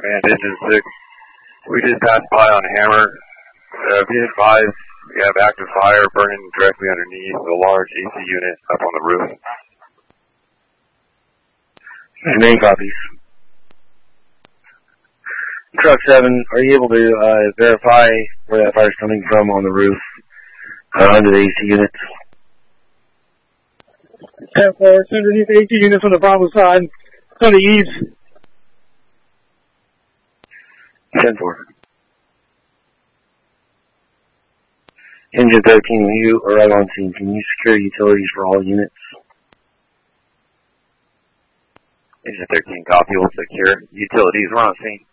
Command Engine 6. We just passed by on Hammer. Be advised, we have active fire burning directly underneath a large AC unit up on the roof. Main copies. Truck 7, are you able to verify where that fire is coming from on the roof under the AC units? 10-4, it's underneath the AC units on the Bravo side. It's on the eaves. 10-4. Engine 13, when you arrive on scene, can you secure utilities for all units? Engine 13, copy, we'll secure utilities, we're on scene.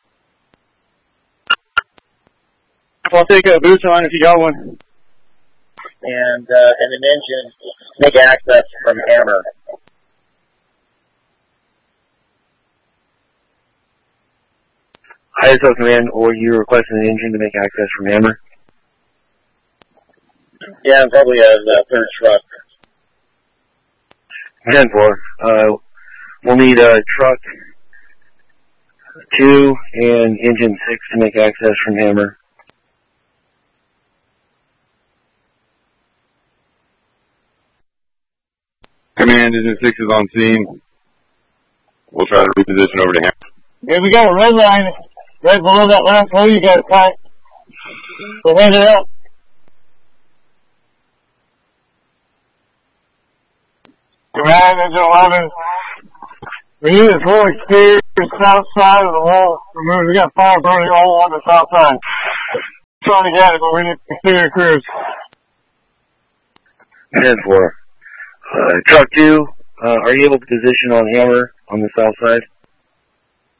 I'll take a boost on if you got one. And an engine, make access from Hammer. ISO command, or you requesting an engine to make access from Hammer? Yeah, probably a third truck. 10-4. We'll need truck 2 and engine 6 to make access from Hammer. Command Engine 6 is on scene. We'll try to reposition over to Hammer. Yeah, we got a red line right below that last hole you got to cut. So hand it out. Command Engine 11. We need this whole exterior south side of the wall removed. We got fire burning all on the south side. Trying to get it, but we need exterior crews. 10-4. Truck 2, are you able to position on Hammer on the south side?